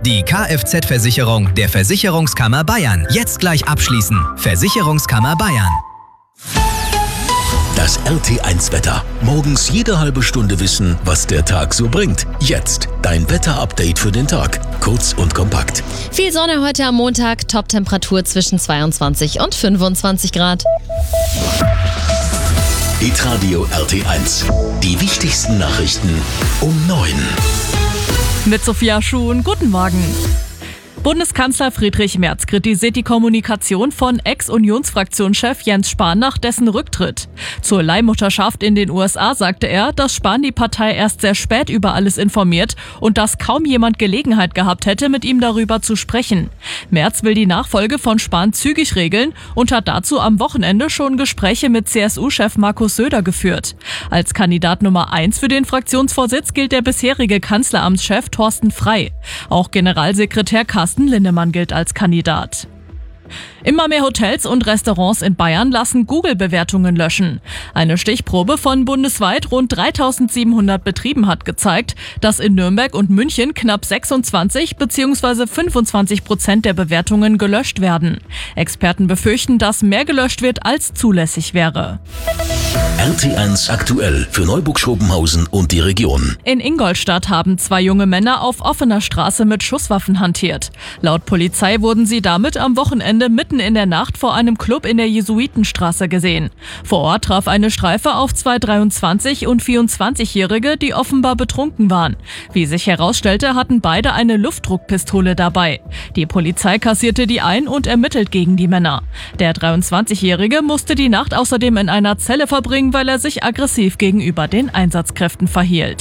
Die Kfz-Versicherung der Versicherungskammer Bayern. Jetzt gleich abschließen. Versicherungskammer Bayern. Das RT1-Wetter. Morgens jede halbe Stunde wissen, was der Tag so bringt. Jetzt dein Wetter-Update für den Tag. Kurz und kompakt. Viel Sonne heute am Montag, Top-Temperatur zwischen 22 und 25 Grad. Hitradio RT1. Die wichtigsten Nachrichten um 9. Mit Sophia Schuhn, guten Morgen. Bundeskanzler Friedrich Merz kritisiert die Kommunikation von Ex-Unionsfraktionschef Jens Spahn nach dessen Rücktritt. Zur Leihmutterschaft in den USA sagte er, dass Spahn die Partei erst sehr spät über alles informiert und dass kaum jemand Gelegenheit gehabt hätte, mit ihm darüber zu sprechen. Merz will die Nachfolge von Spahn zügig regeln und hat dazu am Wochenende schon Gespräche mit CSU-Chef Markus Söder geführt. Als Kandidat Nummer 1 für den Fraktionsvorsitz gilt der bisherige Kanzleramtschef Thorsten Frey. Auch Generalsekretär Carsten Linnemann gilt als Kandidat. Immer mehr Hotels und Restaurants in Bayern lassen Google-Bewertungen löschen. Eine Stichprobe von bundesweit rund 3.700 Betrieben hat gezeigt, dass in Nürnberg und München knapp 26 bzw. 25% der Bewertungen gelöscht werden. Experten befürchten, dass mehr gelöscht wird, als zulässig wäre. RT1 aktuell für Neuburg-Schobenhausen und die Region. In Ingolstadt haben 2 junge Männer auf offener Straße mit Schusswaffen hantiert. Laut Polizei wurden sie damit am Wochenende mitten in der Nacht vor einem Club in der Jesuitenstraße gesehen. Vor Ort traf eine Streife auf 2 23- und 24-Jährige, die offenbar betrunken waren. Wie sich herausstellte, hatten beide eine Luftdruckpistole dabei. Die Polizei kassierte die ein und ermittelt gegen die Männer. Der 23-Jährige musste die Nacht außerdem in einer Zelle verbringen, weil er sich aggressiv gegenüber den Einsatzkräften verhielt.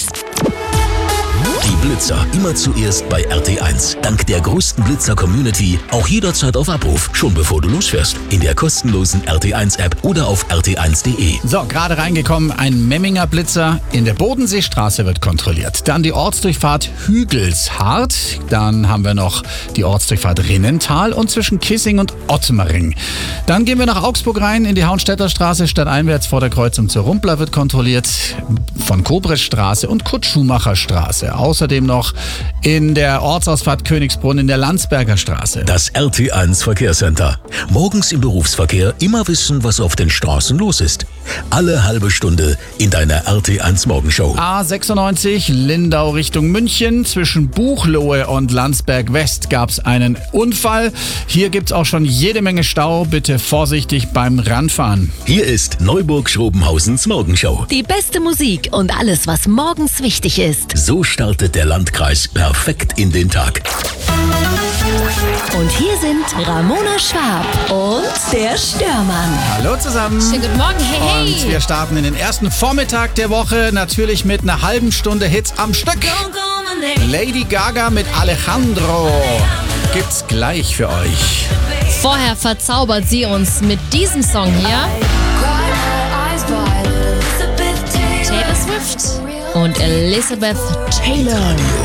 Die Blitzer immer zuerst bei RT1. Dank der größten Blitzer-Community auch jederzeit auf Abruf. Schon bevor du losfährst. In der kostenlosen RT1-App oder auf rt1.de. So, gerade reingekommen, ein Memminger Blitzer in der Bodenseestraße wird kontrolliert. Dann die Ortsdurchfahrt Hügelshardt. Dann haben wir noch die Ortsdurchfahrt Rinnental und zwischen Kissing und Ottmaring. Dann gehen wir nach Augsburg rein in die Hauenstädter Straße. Stadteinwärts vor der Kreuzung zur Rumpler wird kontrolliert. Von Kobrechtstraße und Kurt-Schumacher-Straße. Außerdem noch in der Ortsausfahrt Königsbrunn in der Landsberger Straße. Das RT1 Verkehrscenter. Morgens im Berufsverkehr immer wissen, was auf den Straßen los ist. Alle halbe Stunde in deiner RT1 Morgenshow. A96 Lindau Richtung München. Zwischen Buchloe und Landsberg West gab es einen Unfall. Hier gibt es auch schon jede Menge Stau. Bitte vorsichtig beim Ranfahren. Hier ist Neuburg-Schobenhausens Morgenshow. Die beste Musik und alles, was morgens wichtig ist. So startet der Landkreis perfekt in den Tag. Und hier sind Ramona Schwab und der Störmann. Hallo zusammen. Schönen guten Morgen, hey, Und wir starten in den ersten Vormittag der Woche natürlich mit einer halben Stunde Hits am Stück. Lady Gaga mit Alejandro gibt's gleich für euch. Vorher verzaubert sie uns mit diesem Song hier. Taylor Swift und Elizabeth Taylor.